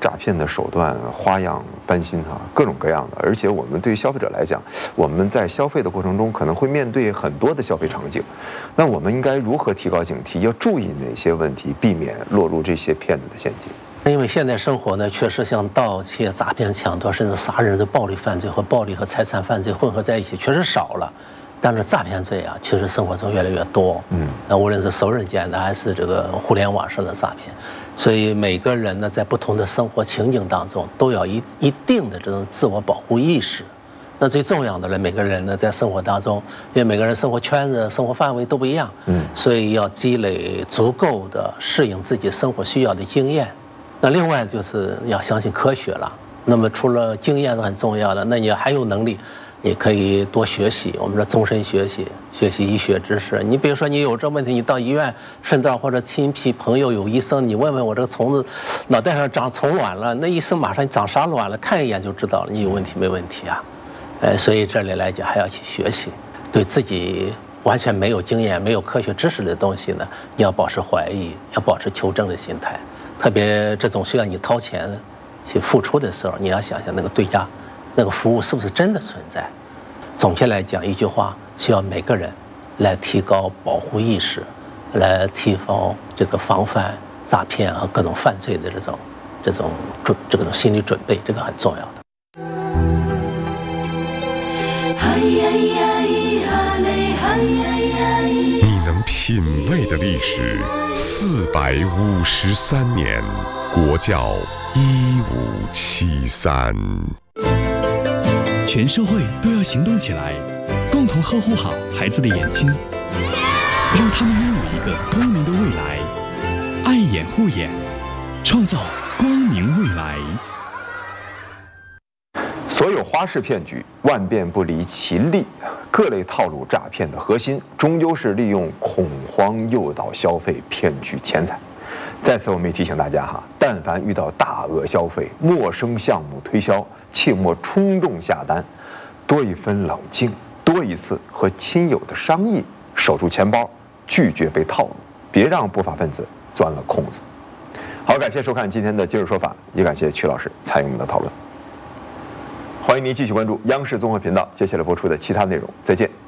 诈骗的手段花样翻新各种各样的。而且我们对于消费者来讲，我们在消费的过程中可能会面对很多的消费场景，那我们应该如何提高警惕？要注意哪些问题，避免落入这些骗子的陷阱？ 因为现在生活呢，确实像盗窃、诈骗、抢夺，甚至杀人的暴力犯罪和暴力和财产犯罪混合在一起，确实少了。但是诈骗罪确实生活中越来越多。那无论是熟人间的，还是这个互联网上的诈骗，所以每个人呢，在不同的生活情景当中，都要一定的这种自我保护意识。那最重要的呢，每个人呢，在生活当中，因为每个人生活圈子、生活范围都不一样，所以要积累足够的适应自己生活需要的经验。那另外就是要相信科学了。那么除了经验是很重要的，那你还有能力，你可以多学习。我们说终身学习，学习医学知识。你比如说你有这问题，你到医院顺道或者亲戚朋友有医生，你问问我这个虫子脑袋上长虫卵了，那医生马上长啥卵了，看一眼就知道了，你有问题没问题啊？所以这里来讲还要去学习，对自己完全没有经验、没有科学知识的东西呢，你要保持怀疑，要保持求证的心态。特别这种需要你掏钱去付出的时候，你要想想那个对家、那个服务是不是真的存在。总结来讲，一句话，需要每个人来提高保护意识，来提高这个防范诈骗和各种犯罪的这种心理准备，这个很重要的。 你能品味的历史453年，国教1573。 全社会都要行动起来，共同呵护好孩子的眼睛，让他们拥有一个光明的未来。爱眼护眼，创造光明未来。 所有花式骗局万变不离其利，各类套路诈骗的核心终究是利用恐慌诱导消费，骗取钱财。在此我们也提醒大家但凡遇到大额消费、陌生项目推销，切莫冲动下单，多一分冷静，多一次和亲友的商议，守住钱包，拒绝被套路，别让不法分子钻了空子。好，感谢收看今天的今日说法，也感谢曲老师参与我们的讨论。欢迎您继续关注央视综合频道接下来播出的其他内容，再见。